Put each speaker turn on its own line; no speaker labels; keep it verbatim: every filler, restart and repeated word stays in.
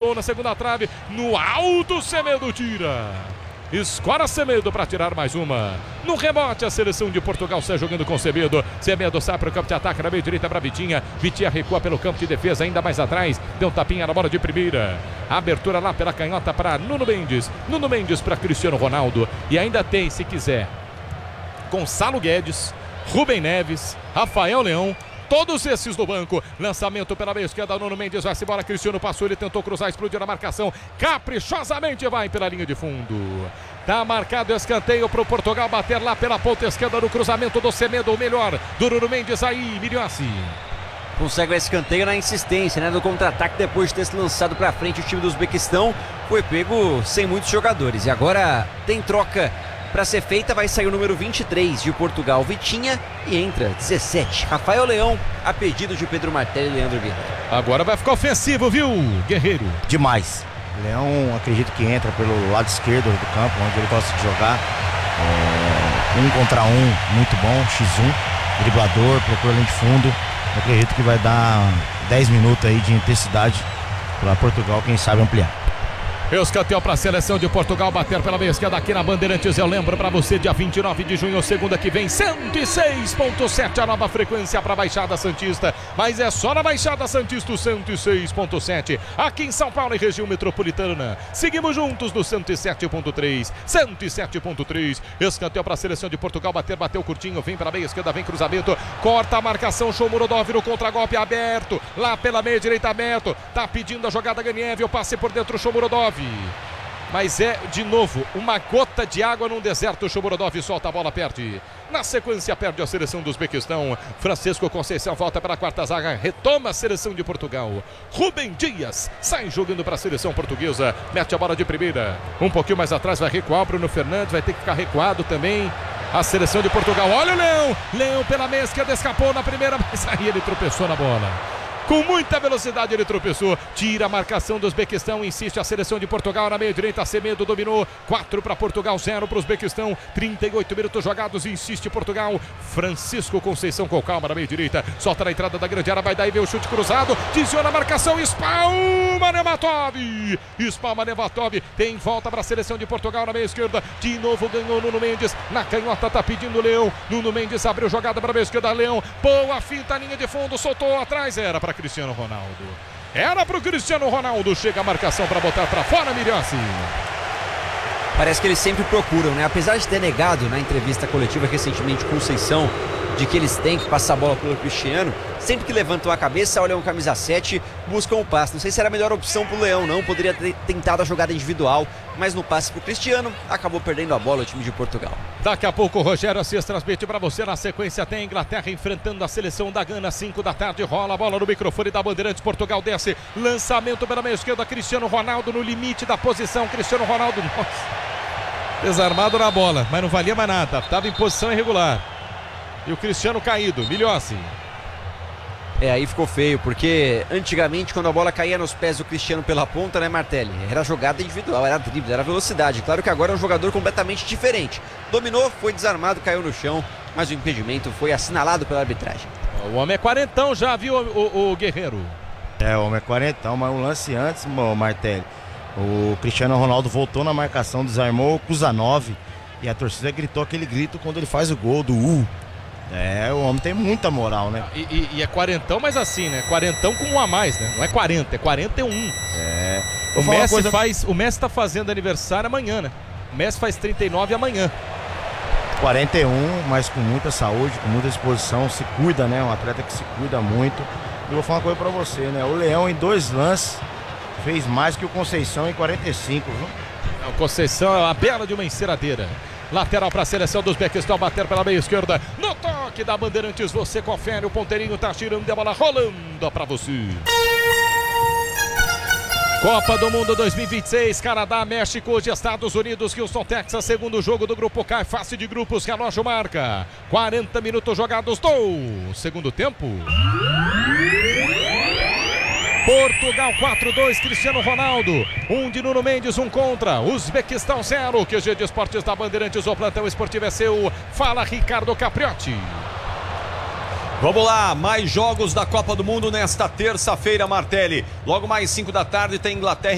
escapou na segunda trave, no alto, Semedo tira. Escora Semedo para tirar mais uma. No rebote, a seleção de Portugal sai jogando com Semedo. Semedo sai para o campo de ataque na meia direita para Vitinha. Vitinha recua pelo campo de defesa, ainda mais atrás. Deu um tapinha na bola de primeira. Abertura lá pela canhota para Nuno Mendes. Nuno Mendes para Cristiano Ronaldo. E ainda tem, se quiser, Gonçalo Guedes, Rubem Neves, Rafael Leão. Todos esses no banco. Lançamento pela meia esquerda. Nuno Mendes vai-se embora. Cristiano passou. Ele tentou cruzar, explodiu na marcação. Caprichosamente vai pela linha de fundo. Tá marcado escanteio para o Portugal bater lá pela ponta esquerda no cruzamento do Semedo. O melhor do Nuno Mendes aí. Miliossi.
Consegue o escanteio na insistência, né? No contra-ataque, depois de ter se lançado para frente, o time do Uzbequistão foi pego sem muitos jogadores. E agora tem troca para ser feita, vai sair o número vinte e três de Portugal, Vitinha, e entra dezessete, Rafael Leão, a pedido de Pedro Martelli e Leandro Guerreiro.
Agora vai ficar ofensivo, viu, Guerreiro?
Demais. Leão, acredito que entra pelo lado esquerdo do campo, onde ele gosta de jogar. É, um contra um, muito bom, xis um, driblador, procura linha de fundo. Eu acredito que vai dar dez minutos aí de intensidade para Portugal, quem sabe ampliar.
Escanteio para a seleção de Portugal bater pela meia esquerda aqui na Bandeirantes. Eu lembro para você, dia vinte e nove de junho, segunda que vem, cento e seis ponto sete, a nova frequência para a Baixada Santista. Mas é só na Baixada Santista, cento e seis ponto sete, aqui em São Paulo e região metropolitana. Seguimos juntos no cento e sete ponto três, cento e sete ponto três. Escanteio para a seleção de Portugal bater, bateu curtinho, vem para a meia esquerda, vem cruzamento, corta a marcação, Shomurodov no contra-golpe aberto, lá pela meia direita aberto, tá pedindo a jogada Ganiev, o passe por dentro, Shomurodov. Mas é, de novo, uma gota de água num deserto. O Shomurodov solta a bola, perde. Na sequência, perde a seleção do Uzbequistão. Francisco Conceição volta para a quarta zaga. Retoma a seleção de Portugal. Rubem Dias sai jogando para a seleção portuguesa. Mete a bola de primeira. Um pouquinho mais atrás vai recuar o Bruno Fernandes. Vai ter que ficar recuado também a seleção de Portugal. Olha o Leão. Leão pela meia esquerda, escapou na primeira, mas aí ele tropeçou na bola. Com muita velocidade ele tropeçou, tira a marcação do Uzbequistão, insiste a seleção de Portugal na meia direita, Semedo dominou, quatro para Portugal, zero para o Uzbequistão, trinta e oito minutos jogados, insiste Portugal, Francisco Conceição com calma na meia direita, solta na entrada da grande área, vai daí ver o chute cruzado, desviou a marcação, espalma Nevatov, espalma Nevatov, tem volta para a seleção de Portugal na meia esquerda, de novo ganhou Nuno Mendes, na canhota tá pedindo Leão, Nuno Mendes abriu jogada para a meia esquerda, Leão, boa finta, linha de fundo, soltou atrás, era para Cristiano Ronaldo. Era pro Cristiano Ronaldo. Chega a marcação para botar para fora, Miliossi.
Parece que eles sempre procuram, né? Apesar de ter negado na entrevista coletiva recentemente Conceição de que eles têm que passar a bola pelo Cristiano, sempre que levantam a cabeça, olham o camisa sete, buscam o passe. Não sei se era a melhor opção pro Leão, não. Poderia ter tentado a jogada individual, mas no passe pro Cristiano, acabou perdendo a bola o time de Portugal.
Daqui a pouco o Rogério Assis transmite para você. Na sequência tem a Inglaterra enfrentando a seleção da Gana, cinco da tarde, rola a bola no microfone da Bandeirantes, Portugal desce, lançamento pela meia esquerda, Cristiano Ronaldo no limite da posição, Cristiano Ronaldo, nossa, desarmado na bola, mas não valia mais nada, estava em posição irregular. E o Cristiano caído, Miliossi.
É, aí ficou feio, porque antigamente quando a bola caía nos pés do Cristiano pela ponta, né, Martelli? Era jogada individual, era drible, era velocidade. Claro que agora é um jogador completamente diferente. Dominou, foi desarmado, caiu no chão, mas o impedimento foi assinalado pela arbitragem.
O homem é quarentão já, viu, o, o, o Guerreiro?
É, o homem é quarentão, mas um lance antes, Martelli. O Cristiano Ronaldo voltou na marcação, desarmou o Kuzanov e a torcida gritou aquele grito quando ele faz o gol do U. É, o homem tem muita moral, né?
E, e, e é quarentão, mas assim, né? Quarentão com um a mais, né? Não é quarenta, é quarenta e um.
É.
O Messi, coisa... faz, o Messi tá fazendo aniversário amanhã, né? O Messi faz trinta e nove amanhã.
quarenta e um, mas com muita saúde, com muita disposição, se cuida, né? Um atleta que se cuida muito. E vou falar uma coisa pra você, né? O Leão em dois lances fez mais que o Conceição em quarenta e cinco, viu?
O Conceição é uma bela de uma enceradeira. Lateral para a seleção dos Uzbequistão, bater pela meia esquerda. No toque da Bandeirantes, você confere. O ponteirinho tá tirando a bola, rolando para você. Copa do Mundo dois mil e vinte e seis, Canadá, México, hoje Estados Unidos, Houston, Texas, segundo jogo do Grupo K, fase de grupos, relógio marca. quarenta minutos jogados do segundo tempo. Portugal quatro a dois, Cristiano Ronaldo, um de Nuno Mendes, um contra, Uzbequistão zero, Q G de Esportes da Bandeirantes, o plantão esportivo é seu, fala Ricardo Capriotti.
Vamos lá, mais jogos da Copa do Mundo nesta terça-feira, Martelli. Logo mais cinco da tarde tem Inglaterra